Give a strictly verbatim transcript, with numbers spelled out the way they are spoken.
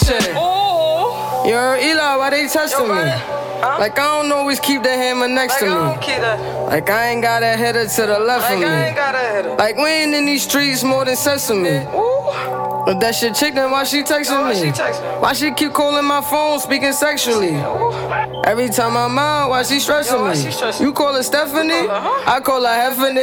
shit. Ooh. You heard Eli, why they testing me? Huh? Like I don't always keep the hammer next Like to I me. don't keep that. Like I ain't got a header to the left Like of me. I ain't got a header. Like we ain't in these streets more than sesame. Ooh. But that shit chick, then why she texting Why me? she texting me? Why she keep calling my phone, speaking sexually? Ooh. Every time I'm out, why she stressing Yo, why me? she stressing You call her Stephanie? Uh-huh. I call her Heffany.